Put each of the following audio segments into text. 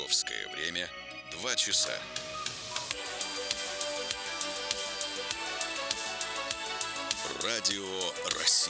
Московское время 2 часа. Радио России.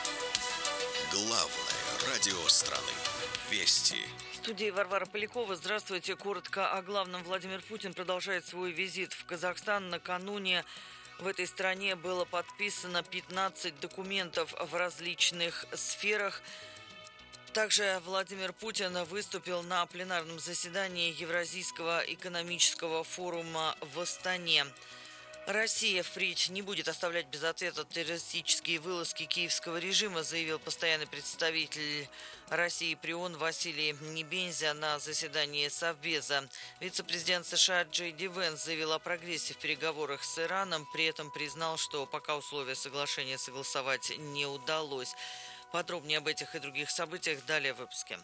Главное радио страны. Вести. В студии Варвара Полякова. Здравствуйте. Коротко о главном. Владимир Путин продолжает свой визит в Казахстан. Накануне в этой стране было подписано 15 документов в различных сферах. Также Владимир Путин выступил на пленарном заседании Евразийского экономического форума в Астане. Россия впредь не будет оставлять без ответа террористические вылазки киевского режима, заявил постоянный представитель России при ООН Василий Небензя на заседании Совбеза. Вице-президент США Джей Ди Венс заявил о прогрессе в переговорах с Ираном, при этом признал, что пока условия соглашения согласовать не удалось. Подробнее об этих и других событиях далее в выпуске.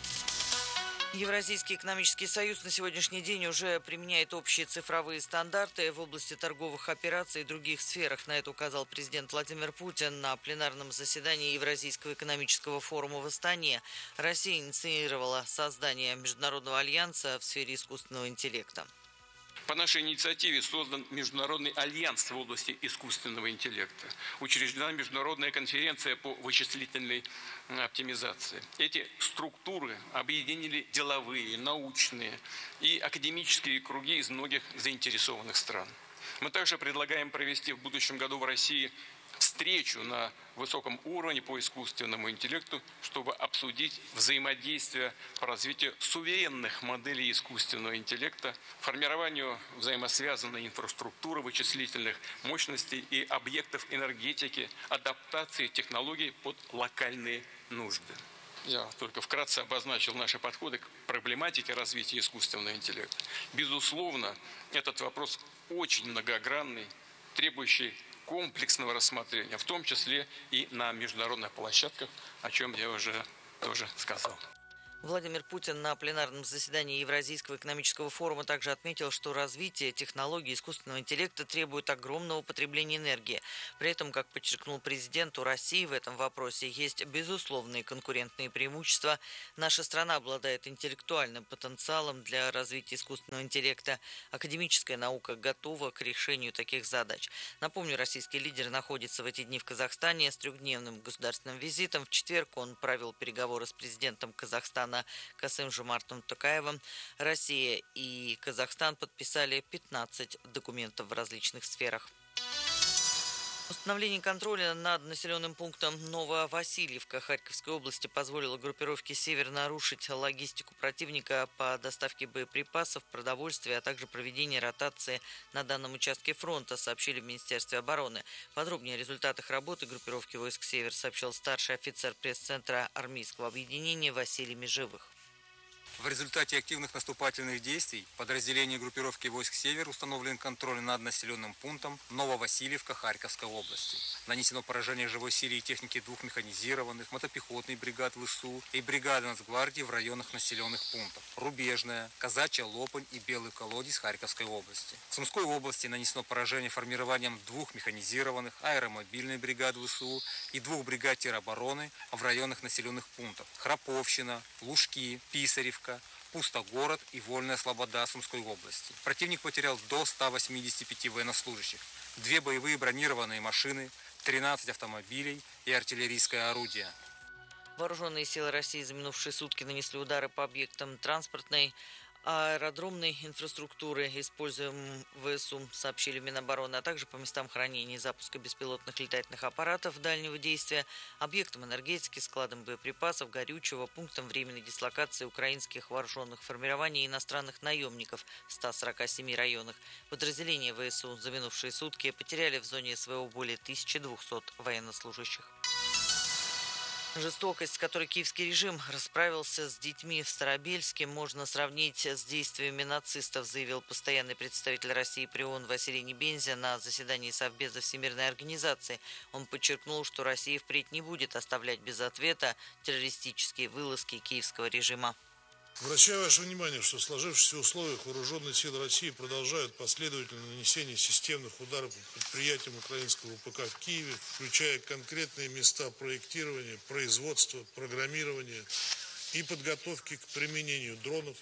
Евразийский экономический союз на сегодняшний день уже применяет общие цифровые стандарты в области торговых операций и других сферах. На это указал президент Владимир Путин на пленарном заседании Евразийского экономического форума в Астане. Россия инициировала создание международного альянса в сфере искусственного интеллекта. По нашей инициативе создан Международный альянс в области искусственного интеллекта. Учреждена международная конференция по вычислительной оптимизации. Эти структуры объединили деловые, научные и академические круги из многих заинтересованных стран. Мы также предлагаем провести в будущем году в России встречу на высоком уровне по искусственному интеллекту, чтобы обсудить взаимодействие по развитию суверенных моделей искусственного интеллекта, формированию взаимосвязанной инфраструктуры вычислительных мощностей и объектов энергетики, адаптации технологий под локальные нужды. Я только вкратце обозначил наши подходы к проблематике развития искусственного интеллекта. Безусловно, этот вопрос очень многогранный, требующий комплексного рассмотрения, в том числе и на международных площадках, о чем я уже тоже сказал. Владимир Путин на пленарном заседании Евразийского экономического форума также отметил, что развитие технологий искусственного интеллекта требует огромного потребления энергии. При этом, как подчеркнул президент, у России в этом вопросе есть безусловные конкурентные преимущества. Наша страна обладает интеллектуальным потенциалом для развития искусственного интеллекта. Академическая наука готова к решению таких задач. Напомню, российский лидер находится в эти дни в Казахстане с трехдневным государственным визитом. В четверг он провел переговоры с президентом Казахстана Касым-Жомартом Токаевым. Россия и Казахстан подписали 15 документов в различных сферах. Установление контроля над населенным пунктом Нововасильевка Харьковской области позволило группировке «Север» нарушить логистику противника по доставке боеприпасов, продовольствия, а также проведение ротации на данном участке фронта, сообщили в Министерстве обороны. Подробнее о результатах работы группировки войск «Север» сообщил старший офицер пресс-центра армейского объединения Василий Межевых. В результате активных наступательных действий подразделение группировки войск «Север» установлен контроль над населенным пунктом Нововасильевка Харьковской области. Нанесено поражение живой силе и техники двух механизированных мотопехотных бригад ВСУ и бригады Нацгвардии в районах населенных пунктов Рубежная, Казачья Лопань и Белый Колодец Харьковской области. В Сумской области нанесено поражение формированием двух механизированных аэромобильной бригад ВСУ и двух бригад теробороны в районах населенных пунктов Храповщина, Лужки, Писаревка, Пустогород и Вольная Слобода Сумской области. Противник потерял до 185 военнослужащих, 2 боевые бронированные машины, 13 автомобилей и артиллерийское орудие. Вооруженные силы России за минувшие сутки нанесли удары по объектам транспортной, аэродромной инфраструктуры, используемым ВСУ, сообщили в Минобороны, а также по местам хранения и запуска беспилотных летательных аппаратов дальнего действия, объектам энергетики, складам боеприпасов, горючего, пунктам временной дислокации украинских вооруженных формирований и иностранных наемников в 147 районах. Подразделения ВСУ за минувшие сутки потеряли в зоне СВО более 1200 военнослужащих. Жестокость, с которой киевский режим расправился с детьми в Старобельске, можно сравнить с действиями нацистов, заявил постоянный представитель России при ООН Василий Небензя на заседании Совбеза Всемирной организации. Он подчеркнул, что Россия впредь не будет оставлять без ответа террористические вылазки киевского режима. Обращаю ваше внимание, что в сложившихся условиях вооруженные силы России продолжают последовательное нанесение системных ударов по предприятиям украинского ВПК в Киеве, включая конкретные места проектирования, производства, программирования и подготовки к применению дронов,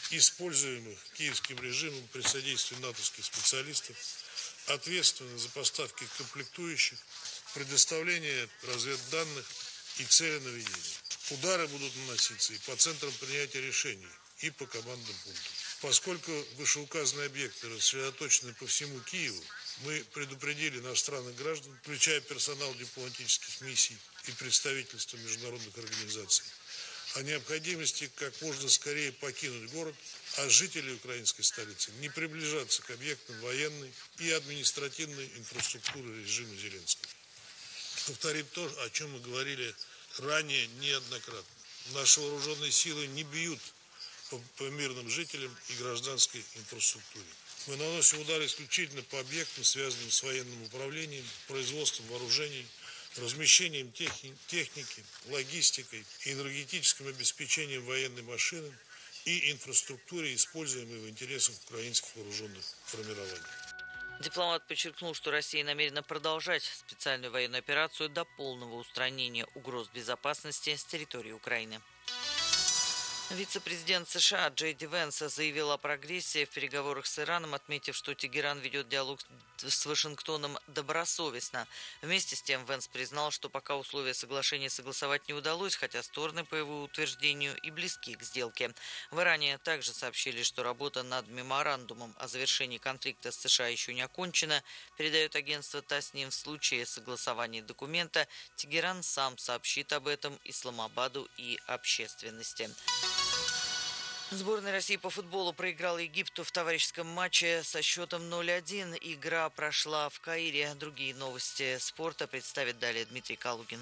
используемых киевским режимом при содействии натовских специалистов, ответственны за поставки комплектующих, предоставление разведданных и целенаведения. Удары будут наноситься и по центрам принятия решений, и по командным пунктам. Поскольку вышеуказанные объекты рассредоточены по всему Киеву, мы предупредили иностранных граждан, включая персонал дипломатических миссий и представительства международных организаций, о необходимости как можно скорее покинуть город, а жители украинской столицы не приближаться к объектам военной и административной инфраструктуры режима Зеленского. Повторим то, о чем мы говорили ранее неоднократно. Наши вооруженные силы не бьют по мирным жителям и гражданской инфраструктуре. Мы наносим удары исключительно по объектам, связанным с военным управлением, производством вооружений, размещением техники, логистикой и энергетическим обеспечением военной машины и инфраструктуре, используемой в интересах украинских вооруженных формирований. Дипломат подчеркнул, что Россия намерена продолжать специальную военную операцию до полного устранения угроз безопасности с территории Украины. Вице-президент США Джей Ди Венс заявил о прогрессе в переговорах с Ираном, отметив, что Тегеран ведет диалог с Вашингтоном добросовестно. Вместе с тем Венс признал, что пока условия соглашения согласовать не удалось, хотя стороны, по его утверждению, и близки к сделке. В Иране также сообщили, что работа над меморандумом о завершении конфликта с США еще не окончена. Передает агентство Тасним, в случае согласования документа Тегеран сам сообщит об этом Исламабаду и общественности. Сборная России по футболу проиграла Египту в товарищеском матче со счетом 0-1. Игра прошла в Каире. Другие новости спорта представит далее Дмитрий Калугин.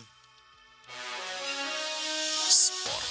Спорт.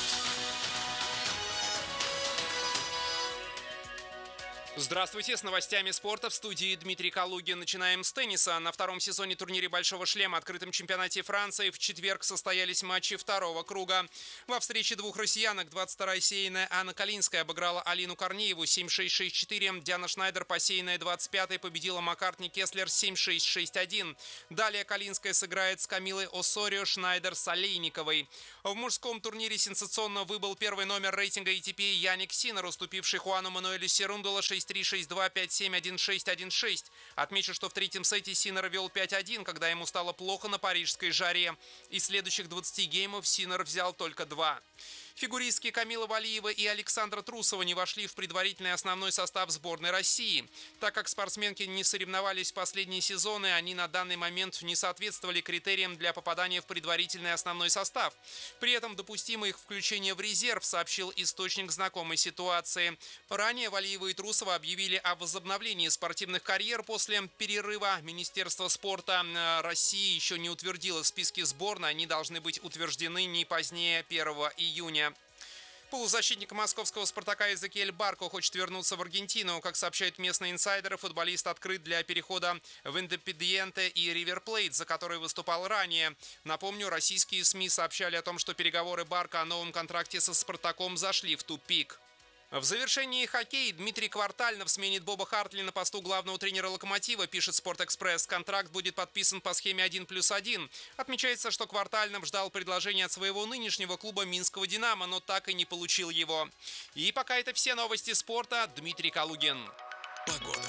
Здравствуйте, с новостями спорта в студии Дмитрий Калугин. Начинаем с тенниса. На втором сезоне турнире «Большого шлема» открытом чемпионате Франции в четверг состоялись матчи второго круга. Во встрече двух россиянок 22-я сеянная Анна Калинская обыграла Алину Корнееву 7-6-6-4. Диана Шнайдер, посеянная 25-й, победила Маккартни Кеслер 7-6-6-1. Далее Калинская сыграет с Камилой Осорио, Шнайдер с Олейниковой. В мужском турнире сенсационно выбыл первый номер рейтинга ATP Яник Синер, уступивший Хуану Мануэлю Серундола 6-3, 6-2, 5-7, 1-6, 1-6. Отмечу, что в третьем сете Синер вел 5-1, когда ему стало плохо на парижской жаре. Из следующих 20 геймов Синер взял только 2. Фигуристки Камила Валиева и Александра Трусова не вошли в предварительный основной состав сборной России. Так как спортсменки не соревновались в последние сезоны, они на данный момент не соответствовали критериям для попадания в предварительный основной состав. При этом допустимо их включение в резерв, сообщил источник знакомой ситуации. Ранее Валиева и Трусова объявили о возобновлении спортивных карьер после перерыва. Министерство спорта России еще не утвердило списки сборной. Они должны быть утверждены не позднее 1 июня. Полузащитник московского «Спартака» Эзекиэль Барко хочет вернуться в Аргентину. Как сообщают местные инсайдеры, футболист открыт для перехода в Индепендиенте и Ривер Плейт, за который выступал ранее. Напомню, российские СМИ сообщали о том, что переговоры Барко о новом контракте со «Спартаком» зашли в тупик. В завершении хоккей Дмитрий Квартальнов сменит Боба Хартли на посту главного тренера «Локомотива», пишет «Спортэкспресс». Контракт будет подписан по схеме 1+1. Отмечается, что Квартальнов ждал предложения от своего нынешнего клуба Минского «Динамо», но так и не получил его. И пока это все новости спорта. Дмитрий Калугин. Погода.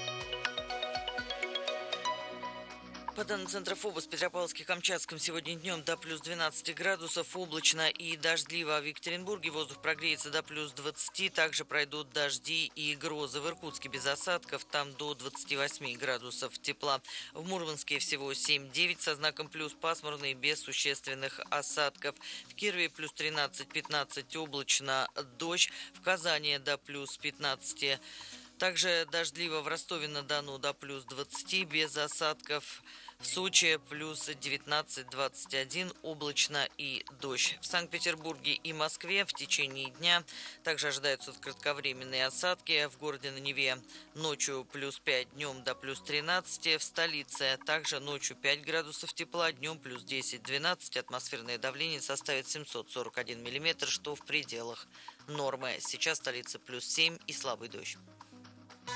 По данным Центра ФОБОС, в Петропавловске-Камчатском сегодня днем до плюс 12 градусов, облачно и дождливо. В Екатеринбурге воздух прогреется до плюс 20, также пройдут дожди и грозы. В Иркутске без осадков, там до 28 градусов тепла. В Мурманске всего 7-9 со знаком плюс, пасмурный, без существенных осадков. В Кирове плюс 13-15, облачно, дождь. В Казани до плюс 15. Также дождливо в Ростове-на-Дону до плюс 20, без осадков. В Сочи плюс 19-21, облачно и дождь. В Санкт-Петербурге и Москве в течение дня также ожидаются кратковременные осадки. В городе на Неве ночью плюс 5, днем до плюс 13. В столице также ночью 5 градусов тепла, днем плюс 10-12. Атмосферное давление составит 741 миллиметр, что в пределах нормы. Сейчас в столице плюс 7 и слабый дождь.